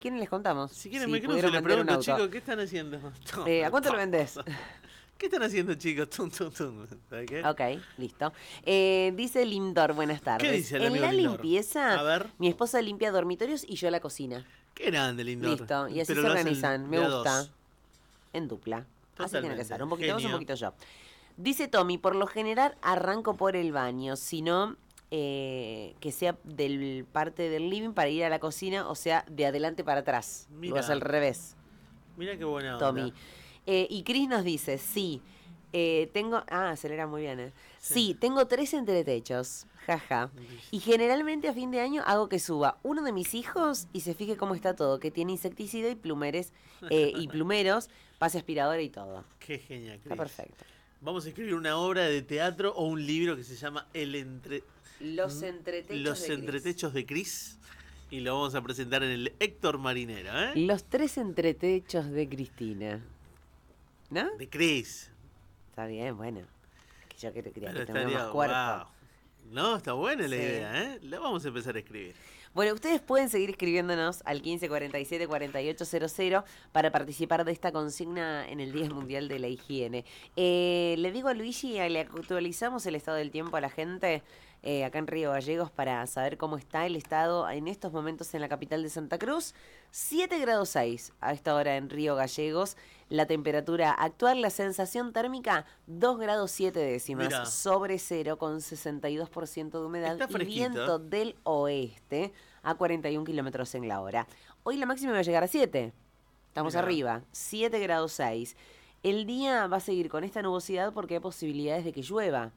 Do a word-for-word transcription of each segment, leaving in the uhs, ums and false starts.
¿Quiénes les contamos? Si quieren Si me cruzo y pudieron les vender un pregunto, auto. chicos, ¿qué están haciendo? Eh, ¿A cuánto lo vendés? ¿Qué están haciendo, chicos? Tum, tum, tum. ¿Sabes qué? Ok, listo. Eh, dice Lindor, buenas tardes. ¿Qué dice el en amigo la Lindor? limpieza, A ver. mi esposa limpia dormitorios y yo la cocina. Qué grande, Lindor. Listo, y así Pero se lo hacen organizan. Me de a gusta. dos. En dupla. Así tiene que Totalmente. ser. Un poquito vos, un Genio. poquito yo. Dice Tommy, por lo general arranco por el baño, sino eh, que sea del parte del living para ir a la cocina, o sea, de adelante para atrás. Mirá. Lo hace al revés, Mira qué buena onda. Tommy. Eh, y Chris nos dice, sí, eh, tengo... Ah, acelera muy bien, ¿eh? Sí. Sí, tengo tres entretechos, jaja. Y generalmente a fin de año hago que suba uno de mis hijos y se fije cómo está todo, que tiene insecticida y plumeres eh, y plumeros, pase aspiradora y todo. Qué genial, Cris. Está perfecto. Vamos a escribir una obra de teatro o un libro que se llama El entre... Los entretechos Los de Cris. entretechos de Cris. Y lo vamos a presentar en el Héctor Marinero, ¿eh? Los tres entretechos de Cristina. ¿No? De Cris. Está bien, bueno. Que yo quería Pero que tenga estaría, más cuerpo. wow. No, está buena la Sí. idea, ¿eh? La vamos a empezar a escribir. Bueno, ustedes pueden seguir escribiéndonos al quince cuarenta y siete cuarenta y ocho cero cero para participar de esta consigna en el Día Mundial de la Higiene. Eh, le digo a Luigi, le actualizamos el estado del tiempo a la gente eh, acá en Río Gallegos para saber cómo está el estado en estos momentos en la capital de Santa Cruz. siete grados seis a esta hora en Río Gallegos. La temperatura actual, la sensación térmica, dos grados siete décimas. Mirá. Sobre cero con sesenta y dos por ciento de humedad Está y fresquito. viento del oeste a cuarenta y un kilómetros en la hora. Hoy la máxima va a llegar a siete. Estamos Mirá. arriba, siete grados seis. El día va a seguir con esta nubosidad porque hay posibilidades de que llueva.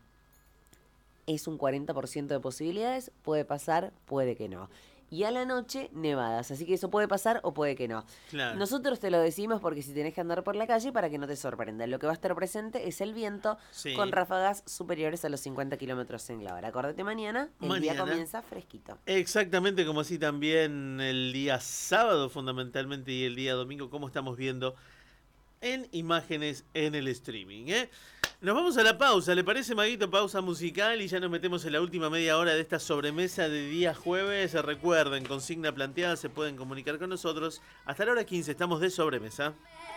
Es un cuarenta por ciento de posibilidades, puede pasar, puede que no. Y a la noche, nevadas, así que eso puede pasar o puede que no. Claro. Nosotros te lo decimos porque si tenés que andar por la calle para que no te sorprenda. Lo que va a estar presente es el viento Sí. con ráfagas superiores a los cincuenta kilómetros en la hora. Acordate mañana, el día Mañana. comienza fresquito. Exactamente como así también el día sábado fundamentalmente y el día domingo, como estamos viendo en imágenes en el streaming, ¿eh? Nos vamos a la pausa, ¿le parece, Maguito? Pausa musical y ya nos metemos en la última media hora de esta sobremesa de día jueves. Recuerden, consigna planteada, se pueden comunicar con nosotros. Hasta la hora quince estamos de sobremesa.